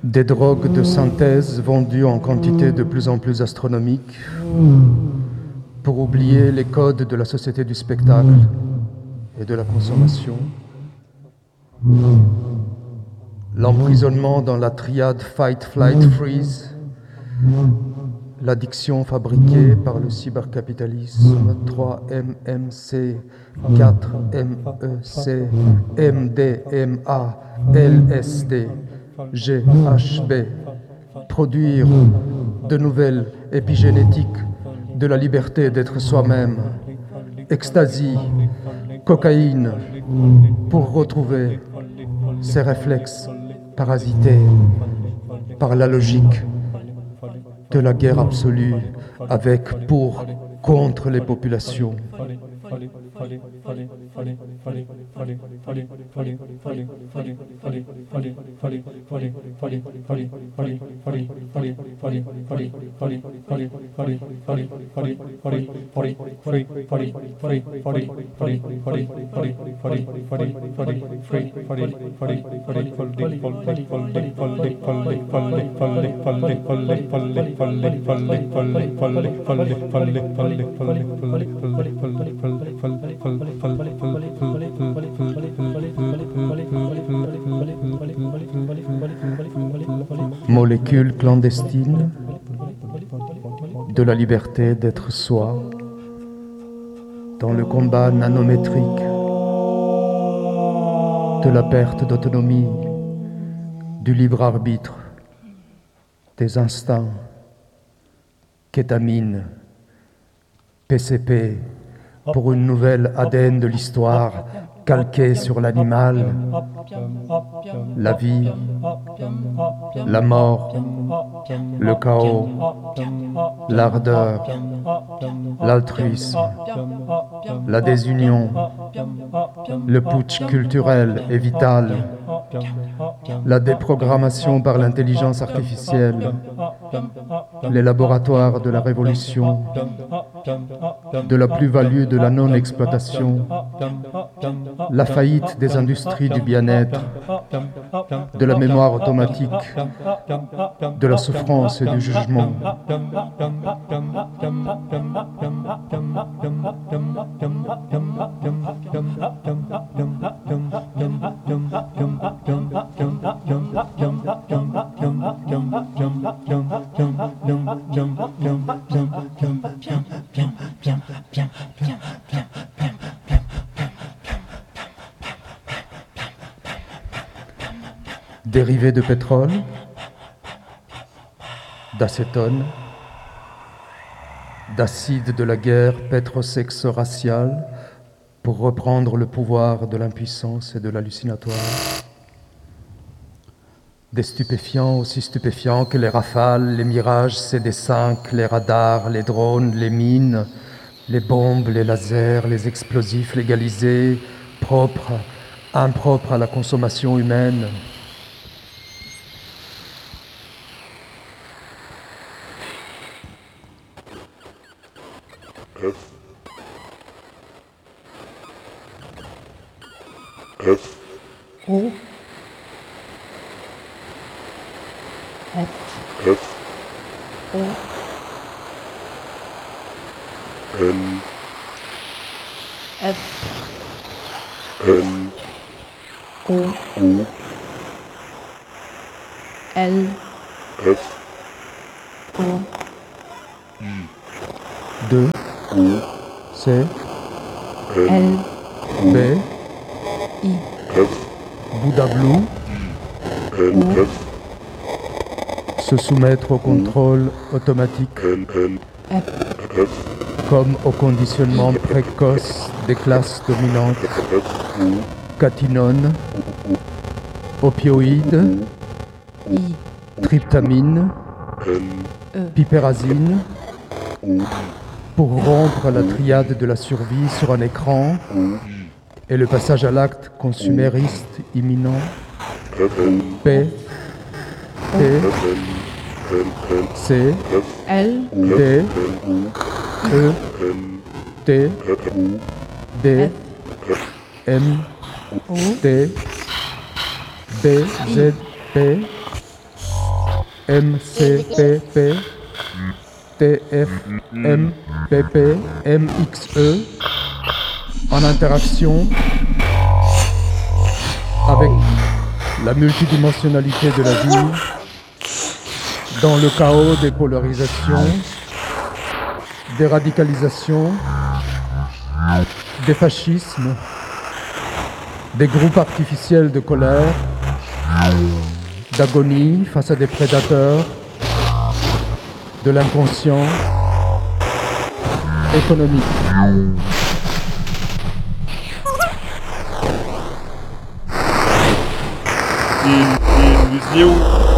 Des drogues de synthèse vendues en quantité de plus en plus astronomique pour oublier les codes de la société du spectacle et de la consommation. L'emprisonnement dans la triade Fight, Flight, Freeze, l'addiction fabriquée par le cybercapitalisme, 3MMC, 4MEC, MDMA, LSD, GHB, produire de nouvelles épigénétiques de la liberté d'être soi-même, ecstasy, cocaïne, pour retrouver ses réflexes parasités par la logique de la guerre absolue avec, pour, contre les populations. Molécule clandestine de la liberté d'être soi dans le combat nanométrique de la perte d'autonomie, du libre arbitre, des instincts, kétamine, PCP, pour une nouvelle ADN de l'histoire calquée sur l'animal, la vie, la mort, le chaos, l'ardeur, l'altruisme, la désunion, le putsch culturel et vital, la déprogrammation par l'intelligence artificielle, les laboratoires de la révolution, de la plus-value de la non-exploitation, la faillite des industries du bien-être, de la mémoire automatique, de la souffrance et du jugement. Dérivés de pétrole, d'acétone, d'acide de la guerre pétrosexo-raciale pour reprendre le pouvoir de l'impuissance et de l'hallucinatoire. Des stupéfiants aussi stupéfiants que les rafales, les mirages CD5, les radars, les drones, les mines, les bombes, les lasers, les explosifs légalisés, propres, impropres à la consommation humaine. O F O N F N O O L F O 2 O C L B I F Bouddha Blue N F se soumettre au contrôle automatique N N F F comme au conditionnement précoce des classes dominantes F O catinone, opioïdes, I tryptamine, N piperazine, O pour rompre la triade de la survie sur un écran et le passage à l'acte consumériste imminent. F N P, T, F N N N C, L D, E, N T, F O D, M, O T, B, Z, P, MCPP, TFMPP, MXE, en interaction avec la multidimensionnalité de la vie, dans le chaos des polarisations, des radicalisations, des fascismes, des groupes artificiels de colère, d'agonie face à des prédateurs, de l'inconscient économique. Illusion.